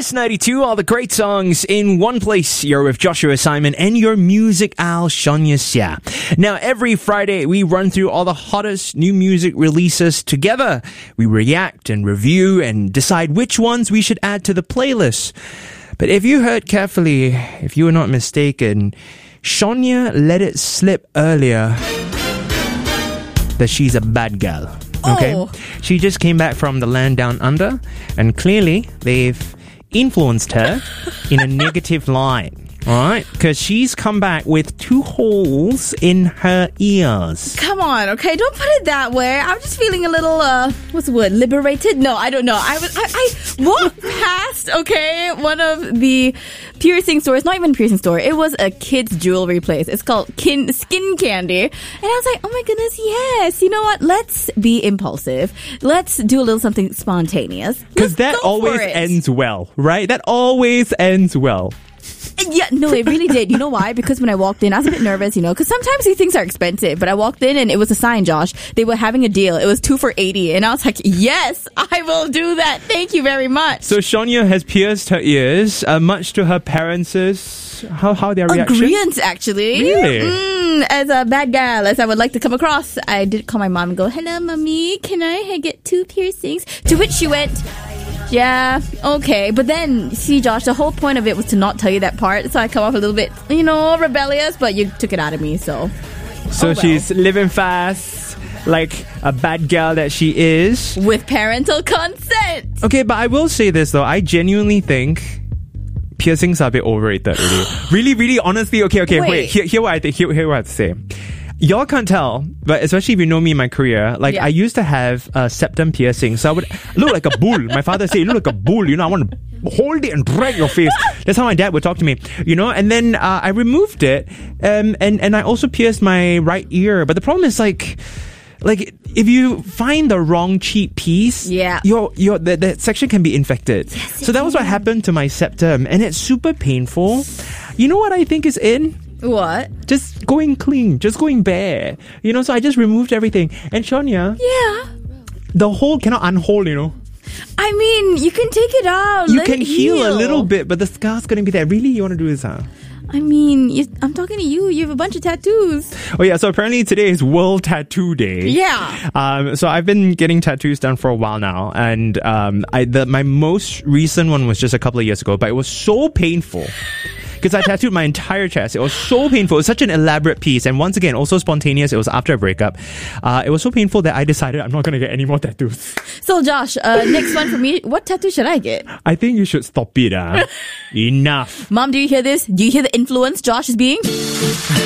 Kiss 92, all the great songs in one place. You're with Joshua Simon and your music owl, Sonia Xia. Now, every Friday, we run through all the hottest new music releases together. We react and review and decide which ones we should add to the playlist. But if you heard carefully, if you were not mistaken, Sonia let it slip earlier that she's a bad girl. Okay? Oh. She just came back from the land down under, and clearly they've influenced her in a negative light. Alright? Because she's come back with 2 holes in her ears. Come on, okay? Don't put it that way. I'm just feeling a little, what's the word? Liberated? No, I don't know. I walked past, okay, one of the piercing stores. Not even a piercing store. It was a kid's jewelry place. It's called Skin Candy. And I was like, oh my goodness, yes. You know what? Let's be impulsive. Let's do a little something spontaneous. Because that always ends well, right? That always ends well. Yeah, no, it really did. You know why? Because when I walked in, I was a bit nervous, because sometimes these things are expensive. But I walked in and it was a sign, Josh. They were having a deal. It was 2 for $80. And I was like, yes, I will do that. Thank you very much. So Sonia has pierced her ears, much to her parents' how their reaction? Agreement, actually. Really? As a bad girl, as I would like to come across, I did call my mom and go, hello, mommy, can I get 2 piercings? To which she went, yeah, okay. But then, see, Josh, the whole point of it was to not tell you that part. So I come off a little bit, rebellious, but you took it out of me, so. She's living fast like a bad girl that she is. With parental consent. Okay, but I will say this, though. I genuinely think piercings are a bit overrated, really. Really, honestly, okay, wait. Hear what I think. Hear what I have to say. Y'all can't tell, but especially if you know me in my career, I used to have a septum piercing, so I would look like a bull. My father said, you look like a bull, I want to hold it and drag your face. That's how my dad would talk to me, and then I removed it, and I also pierced my right ear, but the problem is like if you find the wrong cheap piece, that section can be infected. Yes, so that was what happened to my septum, and it's super painful. You know what I think is in? What? Just going clean, just going bare. So I just removed everything. And Sonia, the hole cannot unhole, I mean, you can take it out. You can heal a little bit, but the scar's going to be there. Really? You want to do this, huh? I mean, I'm talking to you. You have a bunch of tattoos. Oh, yeah. So apparently today is World Tattoo Day. Yeah. So I've been getting tattoos done for a while now. And my most recent one was just a couple of years ago, but it was so painful. Because I tattooed my entire chest. It was so painful. It was such an elaborate piece. And once again, also spontaneous. It was after a breakup. It was so painful that I decided I'm not going to get any more tattoos. So, Josh, next one for me. What tattoo should I get? I think you should stop it. Enough. Mom, do you hear this? Do you hear the influence Josh is being?